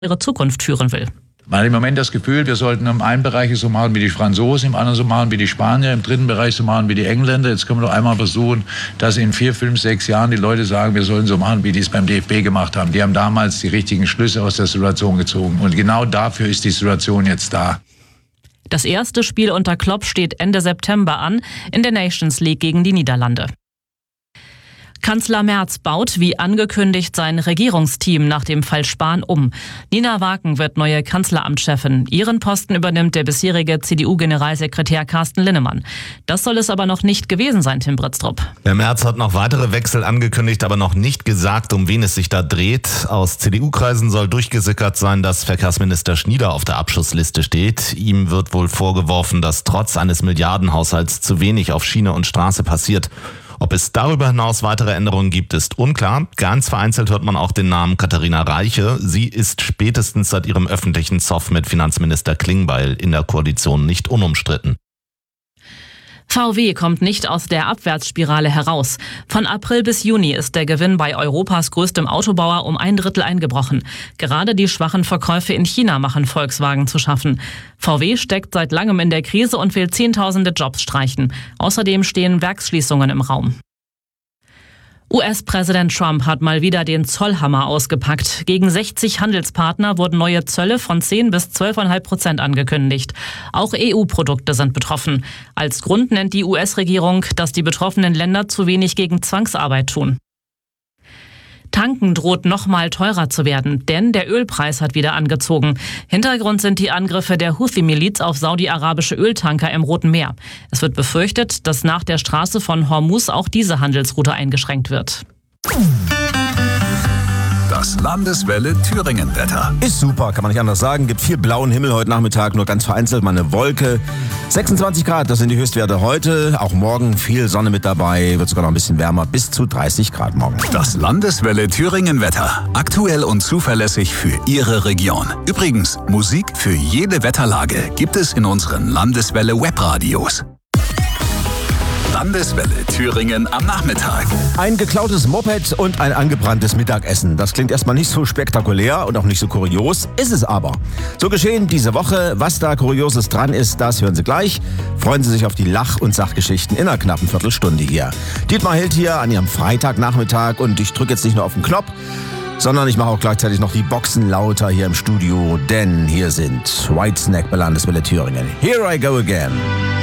ihre Zukunft führen will. Man hat im Moment das Gefühl, wir sollten im einen Bereich so machen wie die Franzosen, im anderen so machen wie die Spanier, im dritten Bereich so machen wie die Engländer. Jetzt können wir doch einmal versuchen, dass in 4, 5, 6 Jahren die Leute sagen, wir sollen so machen, wie die es beim DFB gemacht haben. Die haben damals die richtigen Schlüsse aus der Situation gezogen. Und genau dafür ist die Situation jetzt da. Das erste Spiel unter Klopp steht Ende September an, in der Nations League gegen die Niederlande. Kanzler Merz baut, wie angekündigt, sein Regierungsteam nach dem Fall Spahn um. Nina Waken wird neue Kanzleramtschefin. Ihren Posten übernimmt der bisherige CDU-Generalsekretär Carsten Linnemann. Das soll es aber noch nicht gewesen sein, Tim Britztrup. Der Merz hat noch weitere Wechsel angekündigt, aber noch nicht gesagt, um wen es sich da dreht. Aus CDU-Kreisen soll durchgesickert sein, dass Verkehrsminister Schnieder auf der Abschussliste steht. Ihm wird wohl vorgeworfen, dass trotz eines Milliardenhaushalts zu wenig auf Schiene und Straße passiert. Ob es darüber hinaus weitere Änderungen gibt, ist unklar. Ganz vereinzelt hört man auch den Namen Katharina Reiche. Sie ist spätestens seit ihrem öffentlichen Zoff mit Finanzminister Klingbeil in der Koalition nicht unumstritten. VW kommt nicht aus der Abwärtsspirale heraus. Von April bis Juni ist der Gewinn bei Europas größtem Autobauer um 1/3 eingebrochen. Gerade die schwachen Verkäufe in China machen Volkswagen zu schaffen. VW steckt seit langem in der Krise und will Zehntausende Jobs streichen. Außerdem stehen Werksschließungen im Raum. US-Präsident Trump hat mal wieder den Zollhammer ausgepackt. Gegen 60 Handelspartner wurden neue Zölle von 10 bis 12,5% angekündigt. Auch EU-Produkte sind betroffen. Als Grund nennt die US-Regierung, dass die betroffenen Länder zu wenig gegen Zwangsarbeit tun. Tanken droht noch mal teurer zu werden, denn der Ölpreis hat wieder angezogen. Hintergrund sind die Angriffe der Houthi-Miliz auf saudi-arabische Öltanker im Roten Meer. Es wird befürchtet, dass nach der Straße von Hormuz auch diese Handelsroute eingeschränkt wird. Das Landeswelle Thüringen-Wetter. Ist super, kann man nicht anders sagen. Gibt viel blauen Himmel heute Nachmittag, nur ganz vereinzelt mal eine Wolke. 26 Grad, das sind die Höchstwerte heute. Auch morgen viel Sonne mit dabei, wird sogar noch ein bisschen wärmer, bis zu 30 Grad morgen. Das Landeswelle Thüringen-Wetter. Aktuell und zuverlässig für Ihre Region. Übrigens, Musik für jede Wetterlage gibt es in unseren Landeswelle Webradios. Landeswelle Thüringen am Nachmittag. Ein geklautes Moped und ein angebranntes Mittagessen. Das klingt erstmal nicht so spektakulär und auch nicht so kurios, ist es aber. So geschehen diese Woche. Was da Kurioses dran ist, das hören Sie gleich. Freuen Sie sich auf die Lach- und Sachgeschichten in einer knappen Viertelstunde hier. Dietmar Hild hier an Ihrem Freitagnachmittag und ich drücke jetzt nicht nur auf den Knopf, sondern ich mache auch gleichzeitig noch die Boxen lauter hier im Studio, denn hier sind Whitesnake bei Landeswelle Thüringen. Here I go again.